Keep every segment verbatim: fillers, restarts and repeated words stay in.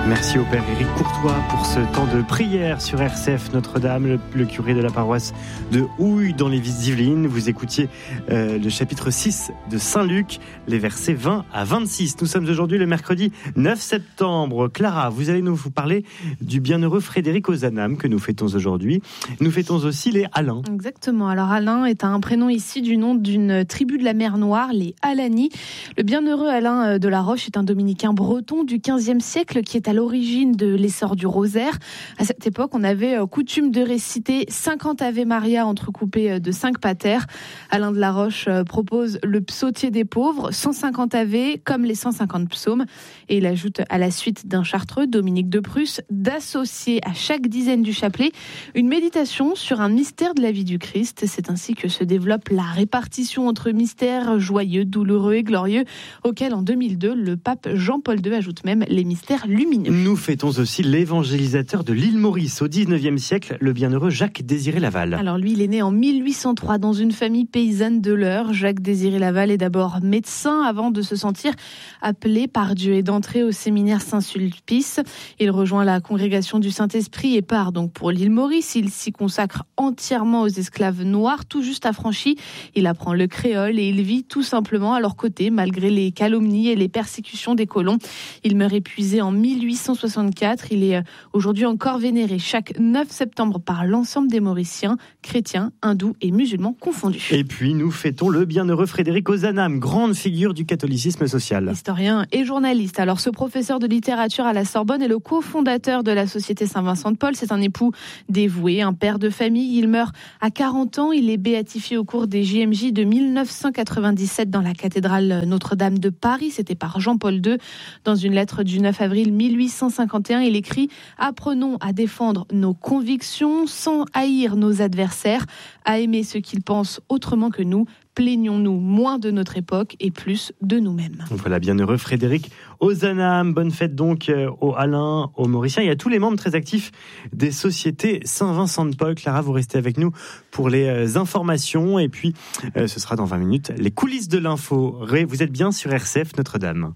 Merci au Père Éric Courtois pour ce temps de prière sur R C F Notre-Dame, le, le curé de la paroisse de Houille dans les Yvelines. Vous écoutiez euh, le chapitre six de Saint-Luc, les versets vingt à vingt-six. Nous sommes aujourd'hui le mercredi neuf septembre. Clara, vous allez nous vous parler du bienheureux Frédéric Ozanam que nous fêtons aujourd'hui. Nous fêtons aussi les Alains. Exactement. Alors Alain est un prénom ici du nom d'une tribu de la mer Noire, les Alani. Le bienheureux Alain de la Roche est un dominicain breton du quinzième siècle qui est à l'origine de l'essor du rosaire. À cette époque, on avait coutume de réciter cinquante Ave Maria entrecoupés de cinq pater. Alain de la Roche propose le psautier des pauvres, cent cinquante Ave comme les cent cinquante psaumes. Et il ajoute à la suite d'un chartreux, Dominique de Prusse, d'associer à chaque dizaine du chapelet une méditation sur un mystère de la vie du Christ. C'est ainsi que se développe la répartition entre mystères joyeux, douloureux et glorieux, auxquels en deux mille deux, le pape Jean-Paul deux ajoute même les mystères lumineux. Nous fêtons aussi l'évangélisateur de l'île Maurice au dix-neuvième siècle, le bienheureux Jacques-Désiré Laval. Alors lui, il est né en mille huit cent trois dans une famille paysanne de l'Eure. Jacques-Désiré Laval est d'abord médecin avant de se sentir appelé par Dieu et d'entrer au séminaire Saint-Sulpice. Il rejoint la congrégation du Saint-Esprit et part donc pour l'île Maurice. Il s'y consacre entièrement aux esclaves noirs, tout juste affranchis. Il apprend le créole et il vit tout simplement à leur côté, malgré les calomnies et les persécutions des colons. Il meurt épuisé en mille huit cent soixante-quatre. Il est aujourd'hui encore vénéré chaque neuf septembre par l'ensemble des Mauriciens, chrétiens, hindous et musulmans confondus. Et puis nous fêtons le bienheureux Frédéric Ozanam, grande figure du catholicisme social. Historien et journaliste. Alors ce professeur de littérature à la Sorbonne est le cofondateur de la Société Saint-Vincent de Paul. C'est un époux dévoué, un père de famille. Il meurt à quarante ans. Il est béatifié au cours des J M J de mille neuf cent quatre-vingt-dix-sept dans la cathédrale Notre-Dame de Paris. C'était par Jean-Paul deux. Dans une lettre du neuf avril mille huit cent cinquante et un, il écrit « Apprenons à défendre nos convictions sans haïr nos adversaires, à aimer ceux qu'ils pensent autrement que nous. Plaignons-nous moins de notre époque et plus de nous-mêmes. » Voilà, bienheureux Frédéric Ozanam. Bonne fête donc aux Alains, aux Mauriciens et à tous les membres très actifs des sociétés Saint-Vincent de Paul. Clara, vous restez avec nous pour les informations et puis euh, ce sera dans vingt minutes les coulisses de l'info. Vous êtes bien sur R C F Notre-Dame.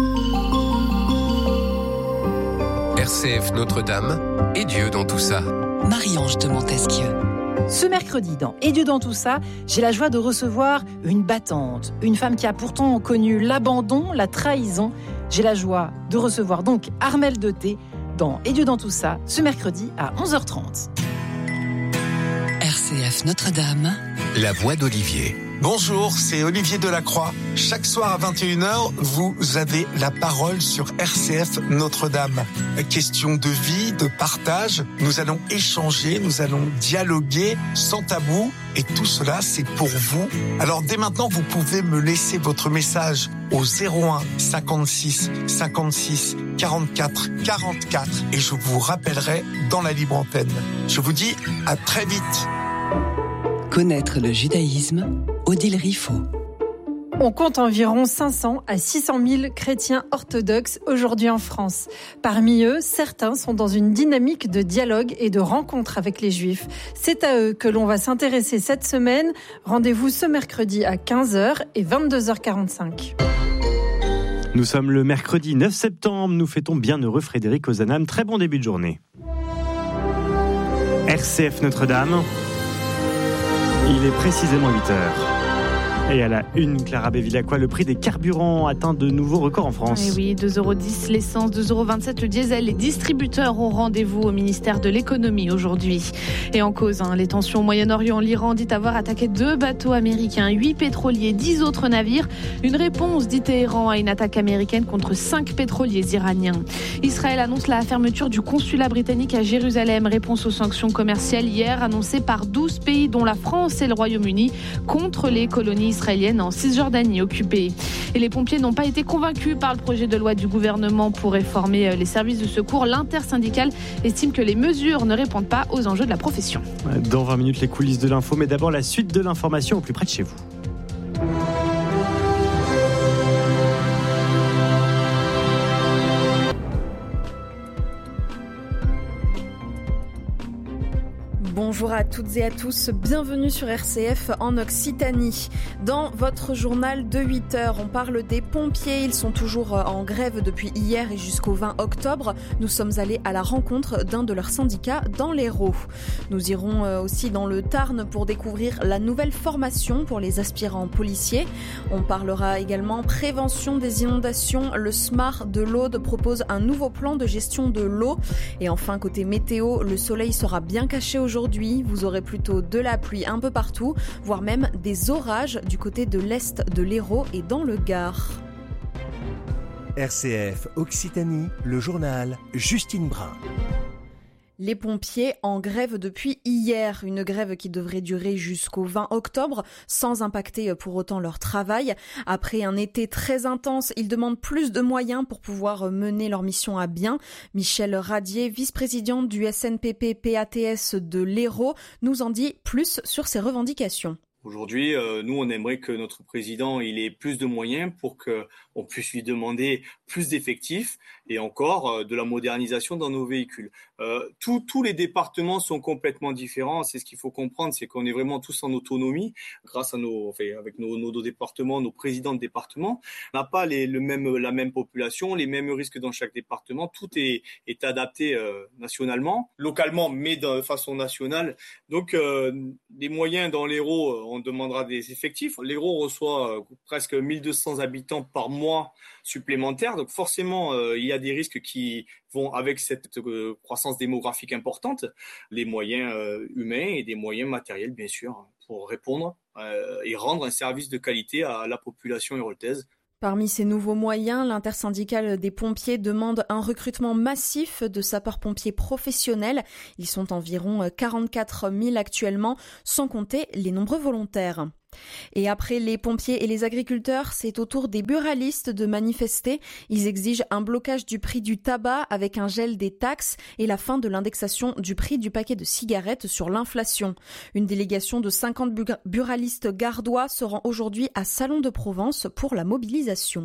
R C F Notre-Dame et Dieu dans tout ça. Marie-Ange de Montesquieu. Ce mercredi, dans Et Dieu dans tout ça, j'ai la joie de recevoir une battante, une femme qui a pourtant connu l'abandon, la trahison. J'ai la joie de recevoir donc Armelle Deté dans Et Dieu dans tout ça, ce mercredi à onze heures trente. R C F Notre-Dame. La voix d'Olivier. Bonjour, c'est Olivier Delacroix. Chaque soir à vingt et une heures, vous avez la parole sur R C F Notre-Dame. Question de vie, de partage. Nous allons échanger, nous allons dialoguer sans tabou. Et tout cela, c'est pour vous. Alors dès maintenant, vous pouvez me laisser votre message au zéro un cinquante-six cinquante-six quarante-quatre quarante-quatre et je vous rappellerai dans la libre antenne. Je vous dis à très vite. Connaître le judaïsme, Odile Riffaut. On compte environ cinq cents à six cent mille chrétiens orthodoxes aujourd'hui en France. Parmi eux, certains sont dans une dynamique de dialogue et de rencontre avec les Juifs. C'est à eux que l'on va s'intéresser cette semaine. Rendez-vous ce mercredi à quinze heures et vingt-deux heures quarante-cinq. Nous sommes le mercredi neuf septembre. Nous fêtons bienheureux Frédéric Ozanam. Très bon début de journée. R C F Notre-Dame. Il est précisément huit heures. Et à la une, Clara Bévilacqua, le prix des carburants atteint de nouveaux records en France. Et oui, deux euros dix l'essence, deux euros vingt-sept le diesel. Les distributeurs ont rendez-vous au ministère de l'économie aujourd'hui. Et en cause, hein, les tensions au Moyen-Orient. L'Iran dit avoir attaqué deux bateaux américains, huit pétroliers, dix autres navires. Une réponse, dit Téhéran, à une attaque américaine contre cinq pétroliers iraniens. Israël annonce la fermeture du consulat britannique à Jérusalem. Réponse aux sanctions commerciales hier annoncées par douze pays, dont la France et le Royaume-Uni, contre les colonies israélienne en Cisjordanie occupée. Et les pompiers n'ont pas été convaincus par le projet de loi du gouvernement pour réformer les services de secours. L'intersyndicale estime que les mesures ne répondent pas aux enjeux de la profession. Dans vingt minutes, les coulisses de l'info, mais d'abord la suite de l'information au plus près de chez vous. Bonjour à toutes et à tous, bienvenue sur R C F en Occitanie. Dans votre journal de huit heures, on parle des pompiers. Ils sont toujours en grève depuis hier et jusqu'au vingt octobre. Nous sommes allés à la rencontre d'un de leurs syndicats dans l'Hérault. Nous irons aussi dans le Tarn pour découvrir la nouvelle formation pour les aspirants policiers. On parlera également prévention des inondations. Le SMAR de l'Aude propose un nouveau plan de gestion de l'eau. Et enfin, côté météo, le soleil sera bien caché aujourd'hui. Vous aurez plutôt de la pluie un peu partout, voire même des orages du côté de l'est de l'Hérault et dans le Gard. R C F Occitanie, le journal Justine Brun. Les pompiers en grève depuis hier, une grève qui devrait durer jusqu'au vingt octobre sans impacter pour autant leur travail. Après un été très intense, ils demandent plus de moyens pour pouvoir mener leur mission à bien. Michel Radier, vice-président du S N P P P A T S de l'Hérault, nous en dit plus sur ces revendications. Aujourd'hui, euh, nous, on aimerait que notre président il ait plus de moyens pour qu'on puisse lui demander plus d'effectifs et encore euh, de la modernisation dans nos véhicules. Euh, tous, tous les départements sont complètement différents. C'est ce qu'il faut comprendre, c'est qu'on est vraiment tous en autonomie grâce à nos, enfin, avec nos, nos, nos départements, nos présidents de département. On n'a pas les, le même, la même population, les mêmes risques dans chaque département. Tout est, est adapté euh, nationalement, localement, mais de façon nationale. Donc, euh, les moyens dans l'Hérault, on demandera des effectifs. L'Hérault reçoit euh, presque mille deux cents habitants par mois supplémentaires. Donc forcément, euh, il y a des risques qui vont avec cette euh, croissance démographique importante. Les moyens euh, humains et des moyens matériels, bien sûr, pour répondre euh, et rendre un service de qualité à la population héraultaise. Parmi ces nouveaux moyens, l'intersyndicale des pompiers demande un recrutement massif de sapeurs-pompiers professionnels. Ils sont environ quarante-quatre mille actuellement, sans compter les nombreux volontaires. Et après les pompiers et les agriculteurs, c'est au tour des buralistes de manifester. Ils exigent un blocage du prix du tabac avec un gel des taxes et la fin de l'indexation du prix du paquet de cigarettes sur l'inflation. Une délégation de cinquante buralistes gardois se rend aujourd'hui à Salon de Provence pour la mobilisation.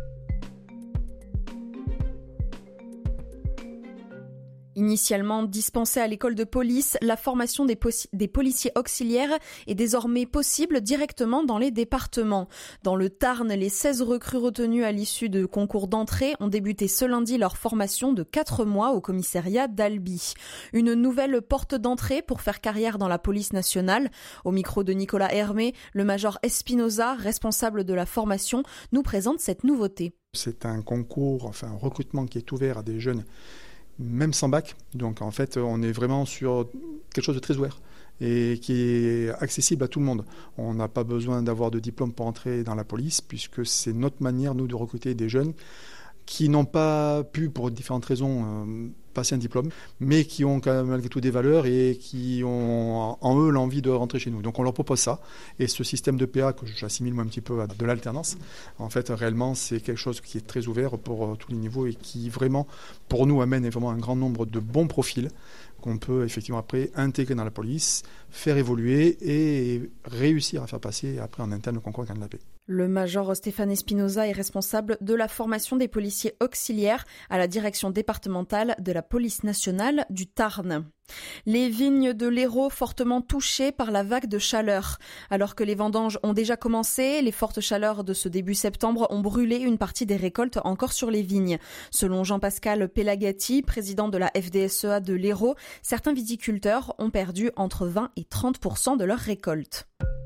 Initialement dispensée à l'école de police, la formation des, po- des policiers auxiliaires est désormais possible directement dans les départements. Dans le Tarn, les seize recrues retenues à l'issue de concours d'entrée ont débuté ce lundi leur formation de quatre mois au commissariat d'Albi. Une nouvelle porte d'entrée pour faire carrière dans la police nationale. Au micro de Nicolas Hermé, le major Espinoza, responsable de la formation, nous présente cette nouveauté. C'est un concours, enfin un recrutement qui est ouvert à des jeunes même sans bac. Donc en fait, on est vraiment sur quelque chose de très ouvert et qui est accessible à tout le monde. On n'a pas besoin d'avoir de diplôme pour entrer dans la police, puisque c'est notre manière, nous, de recruter des jeunes qui n'ont pas pu, pour différentes raisons, euh, passer un diplôme, mais qui ont quand même malgré tout des valeurs et qui ont en eux l'envie de rentrer chez nous. Donc on leur propose ça. Et ce système de P A, que j'assimile moi un petit peu à de l'alternance, en fait, réellement, c'est quelque chose qui est très ouvert pour euh, tous les niveaux et qui vraiment, pour nous, amène vraiment un grand nombre de bons profils qu'on peut effectivement après intégrer dans la police, faire évoluer et réussir à faire passer après en interne le concours de la paix. Le major Stéphane Espinoza est responsable de la formation des policiers auxiliaires à la direction départementale de la police nationale du Tarn. Les vignes de l'Hérault fortement touchées par la vague de chaleur. Alors que les vendanges ont déjà commencé, les fortes chaleurs de ce début septembre ont brûlé une partie des récoltes encore sur les vignes. Selon Jean-Pascal Pelagatti, président de la F D S E A de l'Hérault, certains viticulteurs ont perdu entre vingt et trente pour cent de leurs récoltes.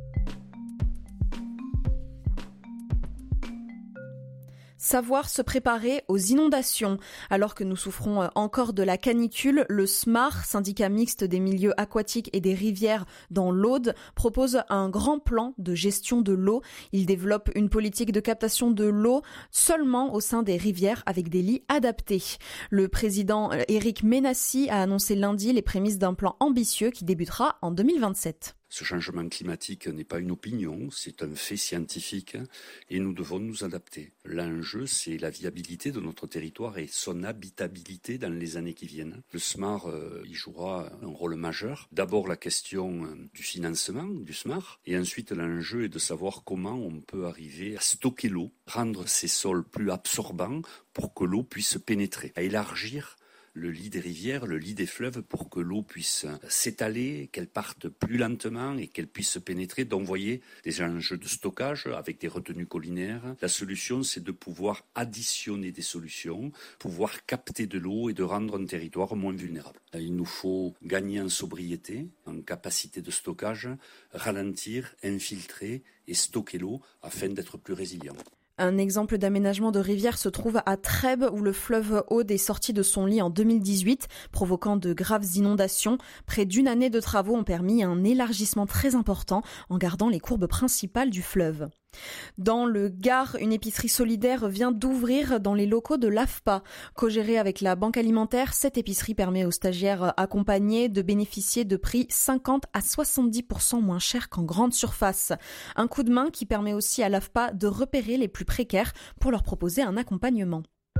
Savoir se préparer aux inondations. Alors que nous souffrons encore de la canicule, le SMAR, syndicat mixte des milieux aquatiques et des rivières dans l'Aude, propose un grand plan de gestion de l'eau. Il développe une politique de captation de l'eau seulement au sein des rivières avec des lits adaptés. Le président Éric Ménassi a annoncé lundi les prémices d'un plan ambitieux qui débutera en deux mille vingt-sept. Ce changement climatique n'est pas une opinion, c'est un fait scientifique et nous devons nous adapter. L'enjeu, c'est la viabilité de notre territoire et son habitabilité dans les années qui viennent. Le SMAR euh, y jouera un rôle majeur. D'abord la question du financement du SMAR et ensuite l'enjeu est de savoir comment on peut arriver à stocker l'eau, rendre ces sols plus absorbants pour que l'eau puisse pénétrer, à élargir le lit des rivières, le lit des fleuves pour que l'eau puisse s'étaler, qu'elle parte plus lentement et qu'elle puisse pénétrer, d'envoyer des enjeux de stockage avec des retenues collinaires. La solution, c'est de pouvoir additionner des solutions, pouvoir capter de l'eau et de rendre un territoire moins vulnérable. Il nous faut gagner en sobriété, en capacité de stockage, ralentir, infiltrer et stocker l'eau afin d'être plus résilient. Un exemple d'aménagement de rivière se trouve à Trèbes où le fleuve Aude est sorti de son lit en deux mille dix-huit, provoquant de graves inondations. Près d'une année de travaux ont permis un élargissement très important en gardant les courbes principales du fleuve. Dans le Gard, une épicerie solidaire vient d'ouvrir dans les locaux de l'A F P A. Co-gérée avec la Banque Alimentaire, cette épicerie permet aux stagiaires accompagnés de bénéficier de prix cinquante à soixante-dix pour cent moins chers qu'en grande surface. Un coup de main qui permet aussi à l'A F P A de repérer les plus précaires pour leur proposer un accompagnement.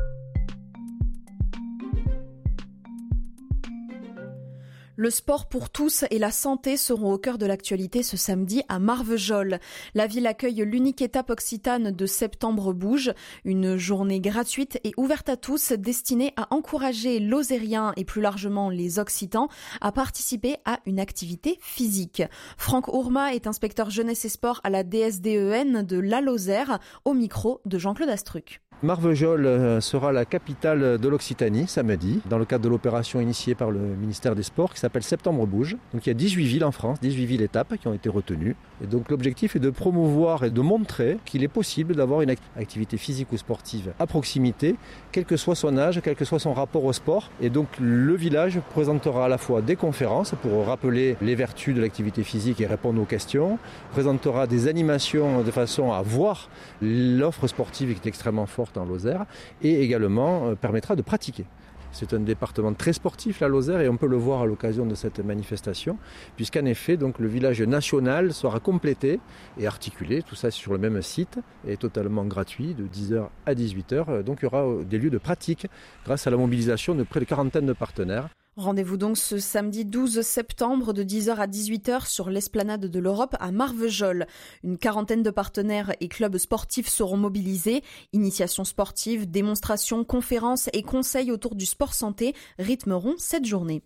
Le sport pour tous et la santé seront au cœur de l'actualité ce samedi à Marvejols. La ville accueille l'unique étape occitane de Septembre Bouge, une journée gratuite et ouverte à tous destinée à encourager l'Ozérien et plus largement les Occitans à participer à une activité physique. Franck Ourma est inspecteur jeunesse et sport à la D S D E N de la Lozère, au micro de Jean-Claude Astruc. Marvejols sera la capitale de l'Occitanie samedi, dans le cadre de l'opération initiée par le ministère des Sports qui s'appelle Septembre Bouge. Donc il y a dix-huit villes en France, dix-huit villes étapes qui ont été retenues. Et donc l'objectif est de promouvoir et de montrer qu'il est possible d'avoir une activité physique ou sportive à proximité, quel que soit son âge, quel que soit son rapport au sport. Et donc le village présentera à la fois des conférences pour rappeler les vertus de l'activité physique et répondre aux questions, présentera des animations de façon à voir l'offre sportive qui est extrêmement forte en Lozère et également euh, permettra de pratiquer. C'est un département très sportif, la Lozère, et on peut le voir à l'occasion de cette manifestation, puisqu'en effet, donc, le village national sera complété et articulé, tout ça sur le même site, et totalement gratuit, de dix heures à dix-huit heures. Donc il y aura des lieux de pratique grâce à la mobilisation de près de quarantaine de partenaires. Rendez-vous donc ce samedi douze septembre de dix heures à dix-huit heures sur l'esplanade de l'Europe à Marvejols. Une quarantaine de partenaires et clubs sportifs seront mobilisés. Initiations sportives, démonstrations, conférences et conseils autour du sport santé rythmeront cette journée.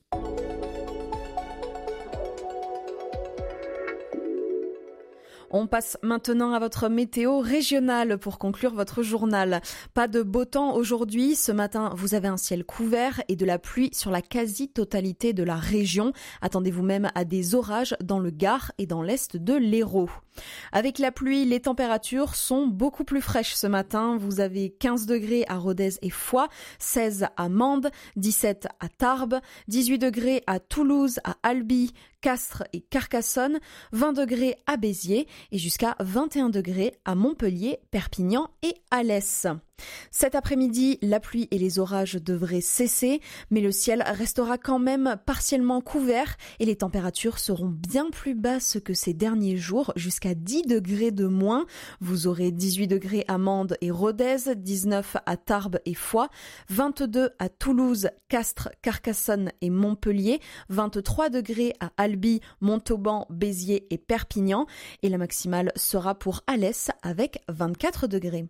On passe maintenant à votre météo régionale pour conclure votre journal. Pas de beau temps aujourd'hui. Ce matin, vous avez un ciel couvert et de la pluie sur la quasi-totalité de la région. Attendez-vous même à des orages dans le Gard et dans l'est de l'Hérault. Avec la pluie, les températures sont beaucoup plus fraîches ce matin. Vous avez quinze degrés à Rodez et Foix, seize à Mende, dix-sept à Tarbes, dix-huit degrés à Toulouse, à Albi, Castres et Carcassonne, vingt degrés à Béziers et jusqu'à vingt et un degrés à Montpellier, Perpignan et Alès. Cet après-midi, la pluie et les orages devraient cesser, mais le ciel restera quand même partiellement couvert et les températures seront bien plus basses que ces derniers jours, jusqu'à dix degrés de moins. Vous aurez dix-huit degrés à Mende et Rodez, dix-neuf à Tarbes et Foix, vingt-deux à Toulouse, Castres, Carcassonne et Montpellier, vingt-trois degrés à Albi, Montauban, Béziers et Perpignan, et la maximale sera pour Alès avec vingt-quatre degrés.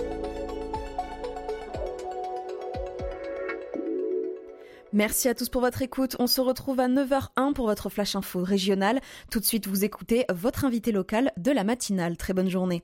Merci à tous pour votre écoute. On se retrouve à neuf heures un pour votre flash info régional. Tout de suite, vous écoutez votre invité local de la matinale. Très bonne journée.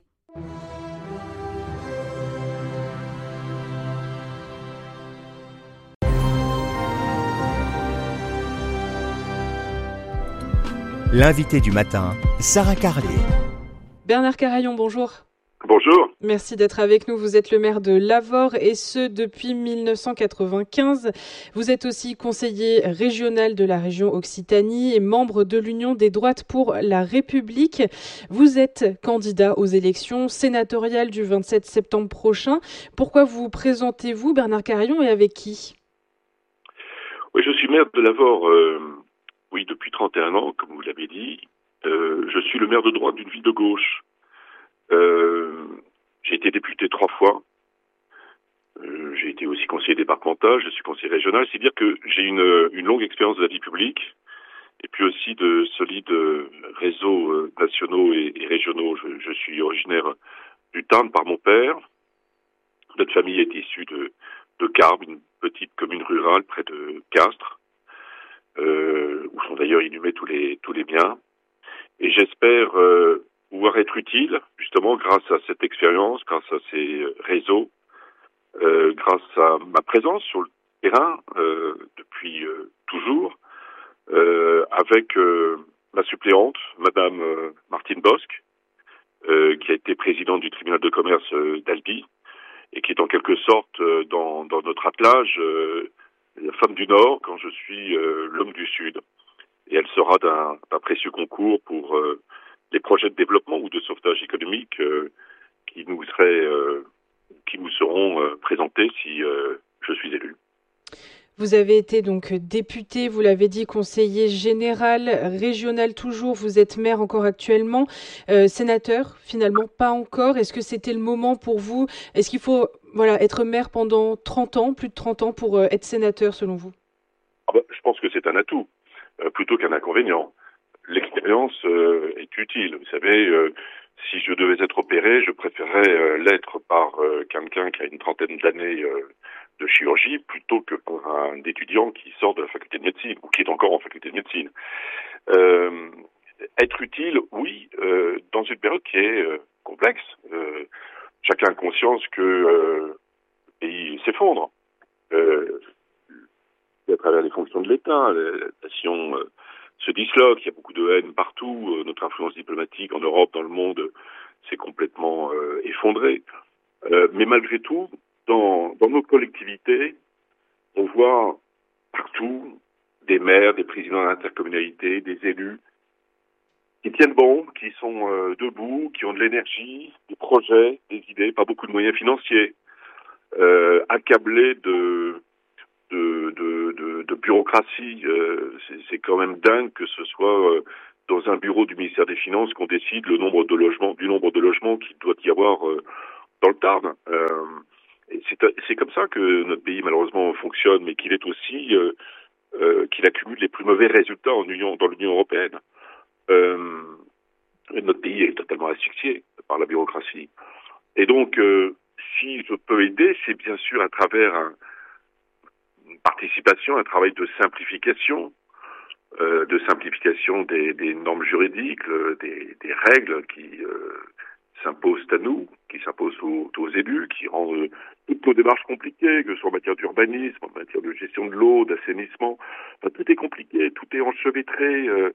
L'invité du matin, Sarah Carlet. Bernard Carayon, bonjour. Bonjour. Merci d'être avec nous. Vous êtes le maire de Lavore et ce depuis mille neuf cent quatre-vingt-quinze. Vous êtes aussi conseiller régional de la région Occitanie et membre de l'Union des droites pour la République. Vous êtes candidat aux élections sénatoriales du vingt-sept septembre prochain. Pourquoi vous présentez-vous, Bernard Carayon, et avec qui ? Oui, je suis maire de Lavore, euh, oui, depuis trente et un ans, comme vous l'avez dit. Euh, je suis le maire de droite d'une ville de gauche. Euh, j'ai été député trois fois. Euh, j'ai été aussi conseiller départemental, je suis conseiller régional. C'est dire que j'ai une, une longue expérience de la vie publique et puis aussi de solides réseaux euh, nationaux et, et régionaux. Je, je suis originaire du Tarn par mon père. Notre famille est issue de, de Carbes, une petite commune rurale près de Castres, euh, où sont d'ailleurs inhumés tous les tous les biens. Et j'espère euh, pouvoir être utile, justement, grâce à cette expérience, grâce à ces réseaux, euh, grâce à ma présence sur le terrain euh, depuis euh, toujours, euh, avec euh, ma suppléante, Madame euh, Martine Bosque, euh, qui a été présidente du tribunal de commerce euh, d'Albi, et qui est en quelque sorte euh, dans, dans notre attelage euh, la femme du Nord quand je suis euh, l'homme du Sud. Et elle sera d'un, d'un précieux concours pour euh, les projets de développement ou de sauvetage économique euh, qui nous seraient, euh, qui nous seront euh, présentés si euh, je suis élu. Vous avez été donc député, vous l'avez dit, conseiller général, régional toujours, vous êtes maire encore actuellement, euh, sénateur finalement pas encore. Est-ce que c'était le moment pour vous? Est-ce qu'il faut voilà être maire pendant trente ans, plus de trente ans pour euh, être sénateur selon vous? Ah bah, je pense que c'est un atout euh, plutôt qu'un inconvénient. L'expérience euh, est utile. Vous savez, euh, si je devais être opéré, je préférerais euh, l'être par euh, quelqu'un qui a une trentaine d'années euh, de chirurgie plutôt que par un étudiant qui sort de la faculté de médecine ou qui est encore en faculté de médecine. Euh, être utile, oui, euh, dans une période qui est euh, complexe. Euh, chacun a conscience que euh, le pays s'effondre. Euh, à travers les fonctions de l'État, la nation euh, se disloque, il y a beaucoup de haine partout, euh, notre influence diplomatique en Europe, dans le monde, euh, s'est complètement euh, effondrée. Euh, mais malgré tout, dans, dans nos collectivités, on voit partout des maires, des présidents d'intercommunalité, des élus qui tiennent bon, qui sont euh, debout, qui ont de l'énergie, des projets, des idées, pas beaucoup de moyens financiers, euh, accablés de de, de, de, de bureaucratie. Euh, c'est, c'est quand même dingue que ce soit euh, dans un bureau du ministère des Finances qu'on décide le nombre de logements, du nombre de logements qu'il doit y avoir euh, dans le Tarn. Euh, et c'est, c'est comme ça que notre pays malheureusement fonctionne, mais qu'il est aussi euh, euh, qu'il accumule les plus mauvais résultats en Union, dans l'Union européenne. Euh, notre pays est totalement asphyxié par la bureaucratie. Et donc, euh, si je peux aider, c'est bien sûr à travers un participation, un travail de simplification, euh, de simplification des, des normes juridiques, le, des, des règles qui euh, s'imposent à nous, qui s'imposent aux, aux élus, qui rendent euh, toutes nos démarches compliquées, que ce soit en matière d'urbanisme, en matière de gestion de l'eau, d'assainissement. Enfin, tout est compliqué, tout est enchevêtré. Euh,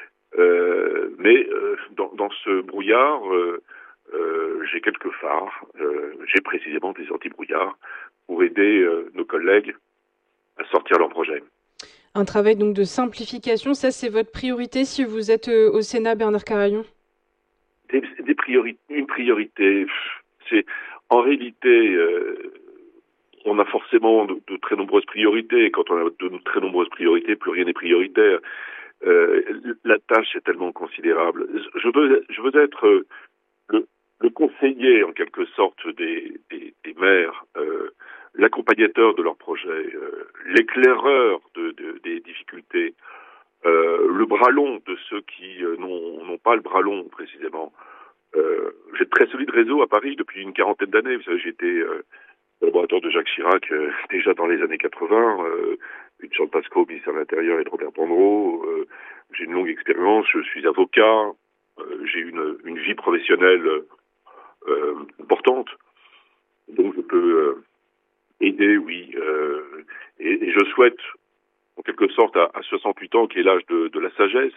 euh, mais euh, dans, dans ce brouillard, euh, euh, j'ai quelques phares. Euh, j'ai précisément des anti-brouillards pour aider euh, nos collègues à sortir leur projet. Un travail donc de simplification, ça c'est votre priorité si vous êtes euh, au Sénat, Bernard Carayon? Des, des priorités, une priorité, c'est en réalité, euh, on a forcément de, de très nombreuses priorités. Quand on a de très nombreuses priorités, plus rien n'est prioritaire. Euh, la tâche est tellement considérable. Je veux, je veux être le, le conseiller en quelque sorte des, des, des maires. Euh, l'accompagnateur de leur projet, euh, l'éclaireur de, de, des difficultés, euh, le bras long de ceux qui euh, n'ont, n'ont pas le bras long précisément. Euh, j'ai de très solides réseaux à Paris depuis une quarantaine d'années. Vous savez, j'étais euh, collaborateur de Jacques Chirac euh, déjà dans les années quatre-vingts, euh, une Jean Pasco, ministre de l'Intérieur, et de Robert Pandreau. Euh, j'ai une longue expérience, je suis avocat, euh, j'ai une, une vie professionnelle euh, importante, donc je peux euh, aider, oui, euh, et, et je souhaite, en quelque sorte, à, à soixante-huit ans, qui est l'âge de, de la sagesse,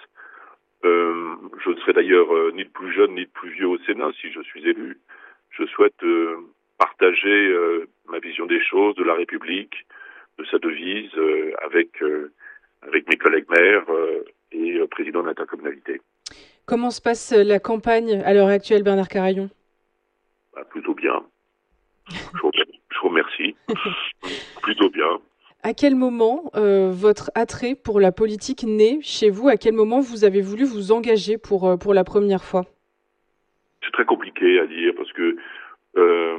euh, je ne serai d'ailleurs euh, ni le plus jeune ni le plus vieux au Sénat si je suis élu, je souhaite euh, partager euh, ma vision des choses, de la République, de sa devise, euh, avec, euh, avec mes collègues maires euh, et euh, présidents d'intercommunalité. Comment se passe la campagne à l'heure actuelle, Bernard Carayon? Bah, plutôt bien. Je vous, je vous remercie. Plutôt bien. À quel moment euh, votre attrait pour la politique naît chez vous? À quel moment vous avez voulu vous engager pour, euh, pour la première fois? C'est très compliqué à dire parce que euh,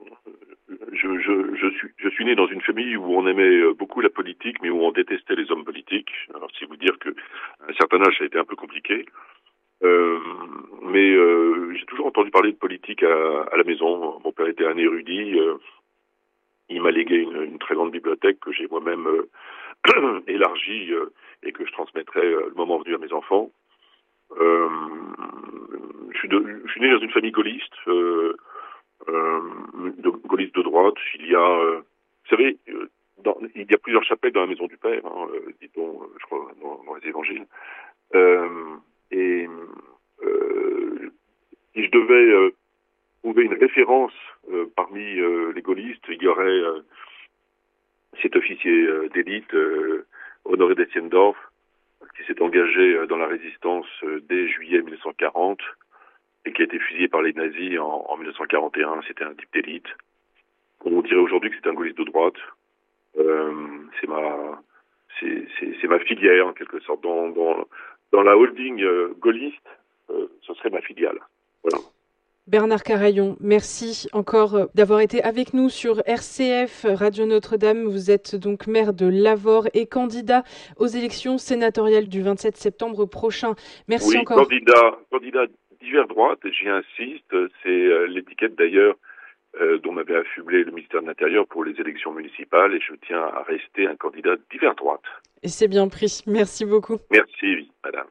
je, je, je, suis, je suis né dans une famille où on aimait beaucoup la politique mais où on détestait les hommes politiques. Alors si vous dire qu'à un certain âge ça a été un peu compliqué. Euh, mais euh, j'ai toujours entendu parler de politique à, à la maison. Mon père était un érudit. Euh, il m'a légué une, une très grande bibliothèque que j'ai moi-même euh, élargie euh, et que je transmettrai euh, le moment venu à mes enfants. Euh, je, suis de, je suis né dans une famille gaulliste, euh, euh, de, gaulliste de droite. Il y a, euh, vous savez, euh, dans, il y a plusieurs chapelles dans la maison du Père, hein, euh, dit-on, je crois, dans, dans les évangiles. Euh, et euh, si je devais euh, trouver une référence euh, parmi euh, les gaullistes, il y aurait euh, cet officier euh, d'élite, euh, Honoré d'Etiendorf, qui s'est engagé euh, dans la résistance euh, dès juillet mille neuf cent quarante et qui a été fusillé par les nazis en, en mille neuf cent quarante et un. C'était un type d'élite. On dirait aujourd'hui que c'est un gaulliste de droite. Euh, c'est ma, c'est, c'est, c'est ma filière en quelque sorte. Dans, dans, dans la holding euh, gaulliste, euh, ce serait ma filiale. Voilà. Bernard Carayon, merci encore d'avoir été avec nous sur R C F Radio Notre-Dame. Vous êtes donc maire de Lavore et candidat aux élections sénatoriales du vingt-sept septembre prochain. Merci oui, encore. Candidat, candidat divers droite, j'y insiste. C'est euh, l'étiquette d'ailleurs euh, dont m'avait affublé le ministère de l'Intérieur pour les élections municipales et je tiens à rester un candidat divers droite. Et c'est bien pris. Merci beaucoup. Merci, madame.